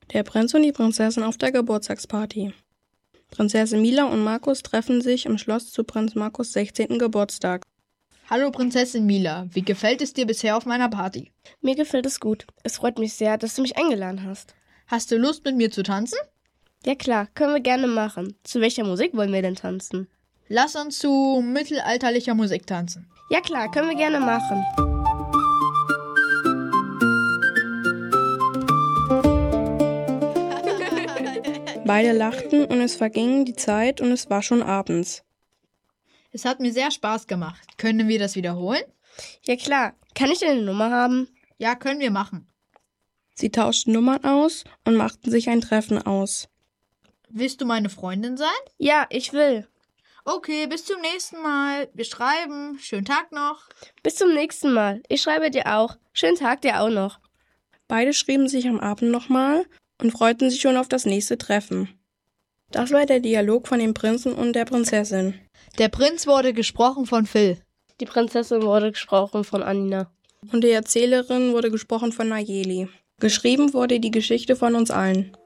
Der Prinz und die Prinzessin auf der Geburtstagsparty. Prinzessin Mila und Markus treffen sich im Schloss zu Prinz Markus' 16. Geburtstag. Hallo Prinzessin Mila, wie gefällt es dir bisher auf meiner Party? Mir gefällt es gut. Es freut mich sehr, dass du mich eingeladen hast. Hast du Lust, mit mir zu tanzen? Ja klar, können wir gerne machen. Zu welcher Musik wollen wir denn tanzen? Lass uns zu mittelalterlicher Musik tanzen. Ja klar, können wir gerne machen. Beide lachten und es verging die Zeit und es war schon abends. Es hat mir sehr Spaß gemacht. Können wir das wiederholen? Ja klar, kann ich deine Nummer haben? Ja, können wir machen. Sie tauschten Nummern aus und machten sich ein Treffen aus. Willst du meine Freundin sein? Ja, ich will. Okay, bis zum nächsten Mal. Wir schreiben. Schönen Tag noch. Bis zum nächsten Mal. Ich schreibe dir auch. Schönen Tag dir auch noch. Beide schrieben sich am Abend nochmal und freuten sich schon auf das nächste Treffen. Das war der Dialog von dem Prinzen und der Prinzessin. Der Prinz wurde gesprochen von Phil. Die Prinzessin wurde gesprochen von Anina. Und die Erzählerin wurde gesprochen von Nayeli. Geschrieben wurde die Geschichte von uns allen.